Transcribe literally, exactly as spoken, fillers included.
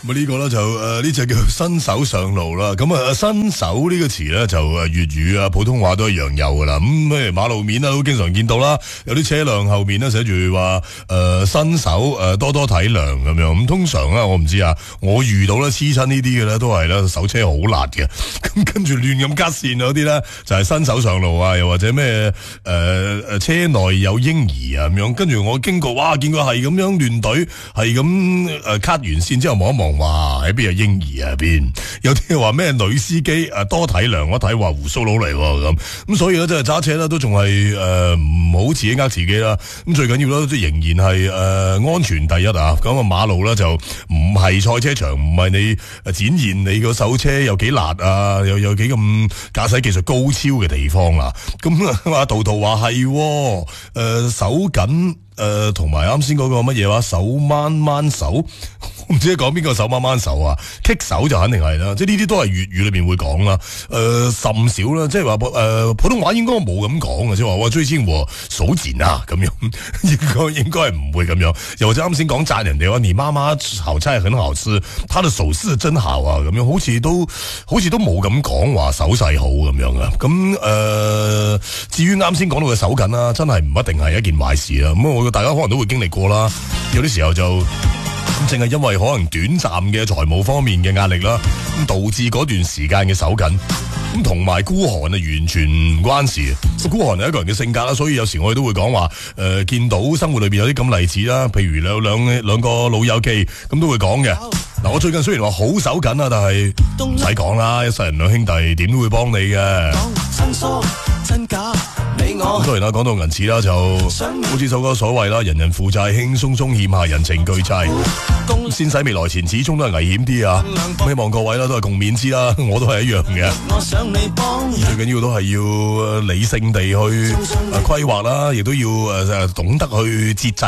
咁呢個咧就誒呢隻叫新手上路啦。咁啊新手呢個詞咧就誒粵語啊普通話都一樣有噶啦。咁譬如馬路面啊都經常見到啦，有啲車輛後面咧寫住話誒新手誒多多體諒咁樣。咁通常咧我唔知啊，我遇到咧黐親呢啲嘅咧都係咧手車好辣嘅。咁跟住亂咁加線嗰啲咧就係新手上路啊，又或者咩誒誒車內有嬰兒啊咁樣。跟住我經過哇，見過係咁樣亂隊，係咁誒 cut 完線之後望一望，哇喺邊有嬰兒啊邊？有啲話咩女司機誒多體諒，我睇話鬍鬚佬嚟咁。咁所以咧真係揸車咧都仲係誒唔好自己呃自己啦。咁最緊要咧都仍然係誒、呃、安全第一啊。咁啊馬路咧就唔係賽車場，唔係你展現你個手車有幾辣啊，又有幾咁駕駛技術高超嘅地方啦。咁啊話圖圖話係誒手緊。誒，同埋啱先嗰個乜嘢話手掹掹手，我唔知講邊個手掹掹手啊，棘手就肯定係啦，即係呢啲都係粵語裏邊會講啦。誒、呃，甚少啦，即係話誒普通話應該冇咁講嘅，即係話我最先和數錢啊咁樣，應該應該係唔會咁樣。又或者啱先講讚人哋話，你媽媽炒菜很好吃，她的手勢真好啊咁樣，好似都好似都冇咁講話手勢好咁樣啊。咁誒、呃，至於啱先講到嘅手緊啦，真係唔一定係一件壞事啦。咁我大家可能都會經歷過啦，有啲時候就咁淨係因為可能短暫嘅財務方面嘅壓力啦，咁導致嗰段時間嘅手緊，咁同埋孤寒啊完全唔關事。孤寒係一個人嘅性格啦，所以有時我哋都會講話，誒、呃、見到生活裏邊有啲咁例子啦，譬如有兩兩個老友記咁都會講嘅。嗱，我最近雖然話好手緊啊，但係唔使講啦，一世人兩兄弟點都會幫你嘅。真假咁當然啦，講到銀紙啦，就好似首歌所謂啦，人人負債輕鬆鬆，欠下人情巨債，先使未來錢，始終都係危險啲啊！希望各位啦都係共勉之啦，我都係一樣嘅。最緊要都係要理性地去規劃啦，亦都要誒懂得去節制。